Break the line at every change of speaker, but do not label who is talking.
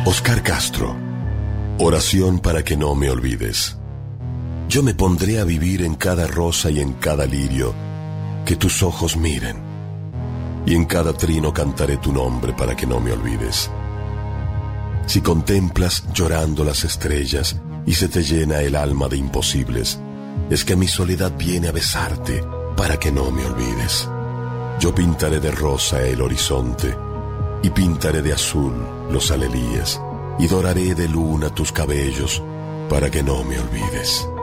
Oscar Castro. Oración para que no me olvides. Yo me pondré a vivir en cada rosa y en cada lirio que tus ojos miren, y en cada trino cantaré tu nombre para que no me olvides. Si contemplas llorando las estrellas y se te llena el alma de imposibles, es que mi soledad viene a besarte para que no me olvides. Yo pintaré de rosa el horizonte, y pintaré de azul los alelíes, y doraré de luna tus cabellos para que no me olvides.